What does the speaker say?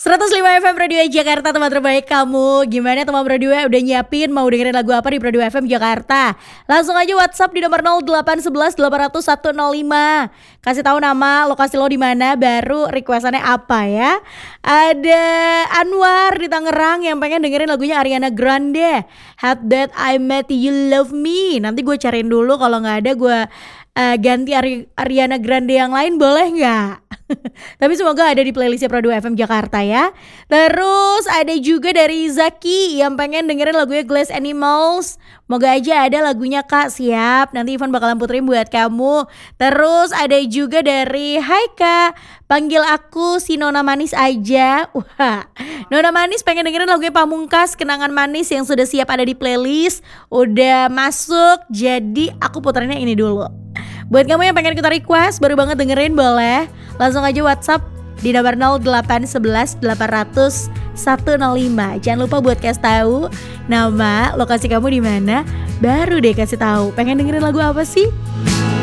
105 FM Radio Jakarta, teman terbaik kamu. Gimana teman Radio udah nyiapin mau dengerin lagu apa di Radio FM Jakarta? Langsung aja WhatsApp di nomor 0811 800 105. Kasih tahu nama, lokasi lo di mana, baru requestannya apa ya. Ada Anwar di Tangerang yang pengen dengerin lagunya Ariana Grande, Had That I Met You Love Me. Nanti gue cariin dulu, kalau nggak ada gue ganti Ariana Grande yang lain, boleh nggak? Tapi semoga ada di playlistnya Pro 2 FM Jakarta ya. Terus ada juga dari Zaki yang pengen dengerin lagunya Glass Animals. Moga aja ada lagunya Kak, siap. Nanti Ivan bakalan puterin buat kamu. Terus ada juga dari Hai Kak, panggil aku si Nona Manis aja. Wah, Nona Manis pengen dengerin lagunya Pamungkas, Kenangan Manis, yang sudah siap ada di playlist. Udah masuk, jadi aku puterinnya ini dulu. Buat kamu yang pengen kita request, baru banget dengerin, boleh langsung aja WhatsApp di nomor 0811 800 105. Jangan lupa buat kasih tahu nama, lokasi kamu di mana, baru deh kasih tahu pengen dengerin lagu apa sih.